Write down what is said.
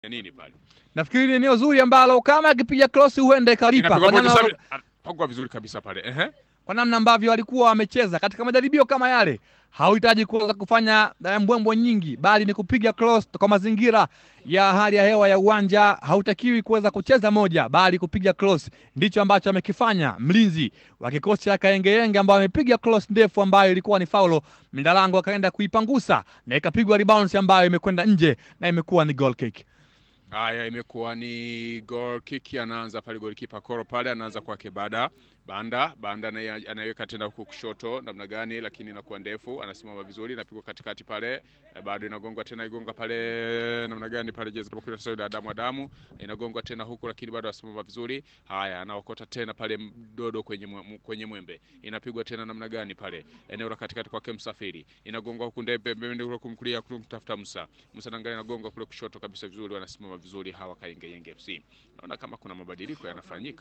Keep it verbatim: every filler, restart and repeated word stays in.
nini pale. Nafikiri ni eneo zuri ambalo kama akipiga cross huenda ikalipa Kwa kwa namna pangwa vizuri kabisa pale. Ehe. Kwa namna ambavyo walikuwa wamecheza katika majaribio kama yale, hauhitaji kuweza kufanya mbwembwe nyingi, bali ni kupiga cross kwa mazingira ya hali ya hewa ya uwanja. Hautakiwi kuweza kucheza moja, bali kupiga cross. Ndicho ambacho amekifanya mlinzi wa kikosi cha Kayengeyenge, ambao amepiga cross ndefu ambayo ilikuwa ni faulo. Mindalango akaenda kuipangusa na ikapigwa rebound ambayo imekwenda nje na imekuwa ni goal kick. Haya, imekuwa ni goal kick. Anaanza pale goalkeeper Koro pale, anaanza kwake baada banda banda anaiweka tena huko kushoto namna gani, lakini inakuwa ndefu, anasimama vizuri, inapigwa katikati pale, bado inagongwa tena, igonga pale namna gani pale, jezi kwa Saudi Adamu Adamu, inagongwa tena huko, lakini bado asimama vizuri. Haya, anaokota tena pale Dodo kwenye kwenye mwembe, inapigwa tena namna gani pale, eneo la katikati kwake Msafiri, inagongwa huko ndebe mbele huko kumkulia kumtafuta Musa Musa, naangalia inagonga kule kushoto kabisa vizuri, wanasimama vizuri hawa Kayengeyenge F C. Naona kama kuna mabadiliko yanafanyika.